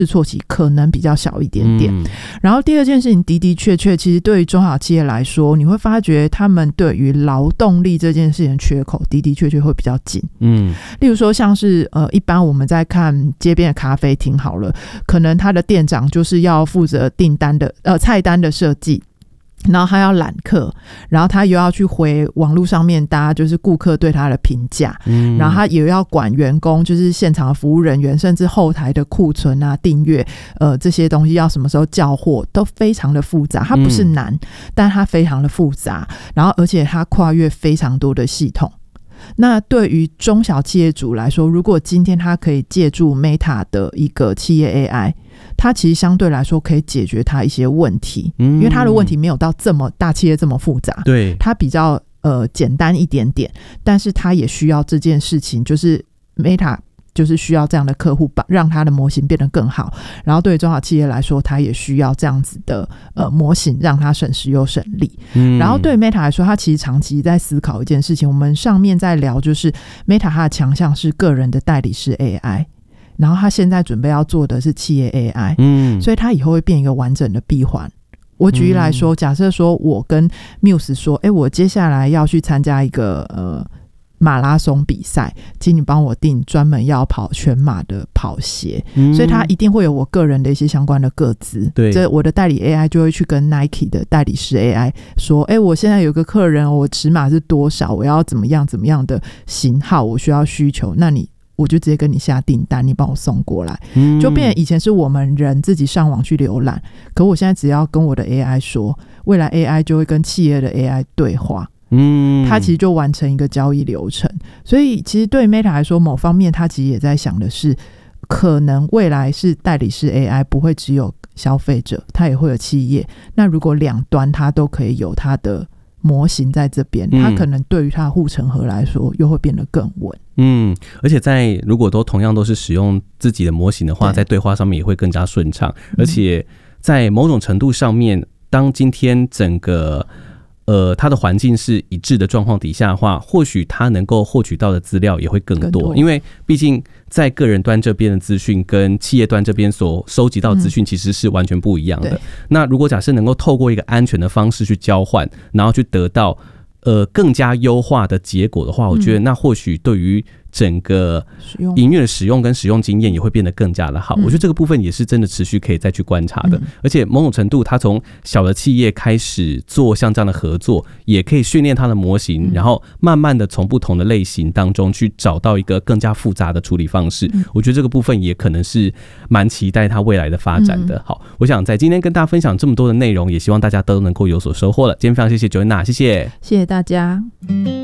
试错期可能比较小一点点。然后第二件事情的确其实对于中小企业来说，你会发觉他们对于劳动力这件事情的缺口的确会比较紧。例如说像是一般我们在看街边的咖啡厅好了，可能他的店长就是要负责订单的菜单的设计，然后他要揽客，然后他又要去回网络上面大家就是顾客对他的评价，然后他也要管员工，就是现场的服务人员，甚至后台的库存啊、订阅这些东西要什么时候交货都非常的复杂。它不是难，但它非常的复杂，然后而且它跨越非常多的系统。那对于中小企业主来说，如果今天他可以借助 Meta 的一个企业 AI， 它其实相对来说可以解决他一些问题，因为他的问题没有到这么大企业这么复杂， 对， 它比较简单一点点，但是它也需要这件事情，就是 Meta 就是需要这样的客户让他的模型变得更好，然后对于中小企业来说，他也需要这样子的模型让他省时又省力。然后对于 Meta 来说，他其实长期在思考一件事情，我们上面在聊就是 Meta 它的强项是个人的代理式 AI， 然后他现在准备要做的是企业 AI，所以他以后会变一个完整的闭环。我举例来说，假设说我跟 Muse 说我接下来要去参加一个马拉松比赛，请你帮我订专门要跑全马的跑鞋，所以它一定会有我个人的一些相关的个资。 对， 这我的代理 AI 就会去跟 Nike 的代理师 AI 说，我现在有个客人，我尺码是多少，我要怎么样的型号，我需求，那我就直接跟你下订单，你帮我送过来，就变成以前是我们人自己上网去浏览，可我现在只要跟我的 AI 说，未来 AI 就会跟企业的 AI 对话，它其实就完成一个交易流程。所以其实对 Meta 来说，某方面它其实也在想的是，可能未来是代理式 AI 不会只有消费者，它也会有企业，那如果两端它都可以有它的模型在这边，它可能对于它的护城河来说又会变得更稳。 而且如果同样都是使用自己的模型的话，在对话上面也会更加顺畅，而且在某种程度上面，当今天整个它的环境是一致的状况底下的话，或许它能够获取到的资料也会更多，因为毕竟在个人端这边的资讯跟企业端这边所收集到的资讯其实是完全不一样的。那如果假设能够透过一个安全的方式去交换，然后去得到更加优化的结果的话，我觉得那或许对于整个营运的使用跟使用经验也会变得更加的好。我觉得这个部分也是真的持续可以再去观察的，而且某种程度它从小的企业开始做像这样的合作，也可以训练它的模型，然后慢慢的从不同的类型当中去找到一个更加复杂的处理方式。我觉得这个部分也可能是蛮期待它未来的发展的。好，我想在今天跟大家分享这么多的内容，也希望大家都能够有所收获了。今天非常谢谢 Joanna， 谢谢大家。